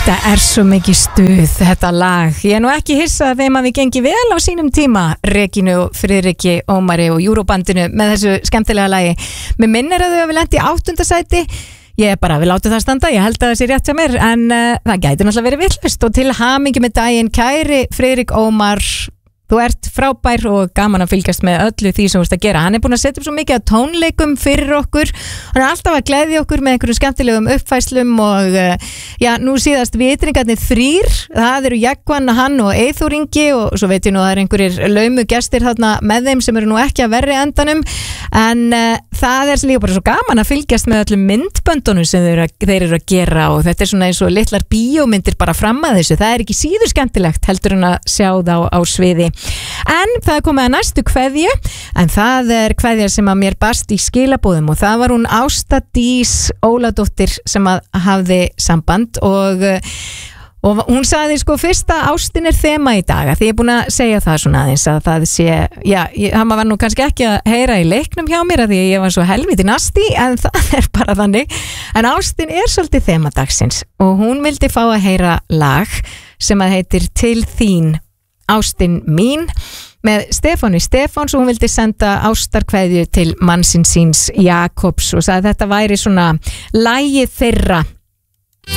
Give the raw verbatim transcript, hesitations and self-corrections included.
Þetta er svo mikið stuð, þetta lag. Ég er nú ekki hissa að þeim að við gengi vel á sínum tíma, Regínu og Friðriki, Ómari og Júróbandinu með þessu skemmtilega lagi. Mér minnir að þau hafi lent í áttunda sæti. Ég er bara, við látum það standa, ég held að það sé rétt hjá mér, en uh, það gæti náttúrulega verið villust og til hamingju með daginn, kæri Friðrik Ómar. Þú ert frábær og gaman að fylgjast með öllu því sem þú ert að gera. Hann er búin að setja upp svo mikið að tónleikum fyrir okkur. Hann er alltaf að gleðja okkur með einhverjum skemmtilegum uppfæslum og já, nú síðast vitringarnir þrýr. Það eru Jaguan, hann og Eyþór Ingi og svo veit ég nú að það er einhverjir laumu gestir þarna með þeim sem eru nú ekki að verri endanum. En uh, það er líka bara svo gaman að fylgjast með öllum myndböndunum sem þeir, þeir eru að gera og þetta er svona eins og litlar bíómyndir bara fram að þessu. Það er ekki síður skemmtilegt heldur en að sjá það á, á sviði. En það er komið að næstu kveðju, en það er kveðja sem að mér barst í skilabóðum og það var hún Ásta Dís Óladóttir sem að hafði samband og, og hún sagði sko fyrsta ástin er þema í dag, því ég er búin að segja það svona aðeins að það sé, já, ég, hann var nú kannski ekki að heyra í leiknum hjá mér að því ég var svo helviti nasti, en það er bara þannig, en ástin er svolítið þema dagsins og hún vildi fá að heyra lag sem að heitir Til þín Ástin mín með Stefáni Stefáns og hún vildi senda ástarkveðju til mannsins síns Jakobs og sagði að þetta væri svona lagið þeirra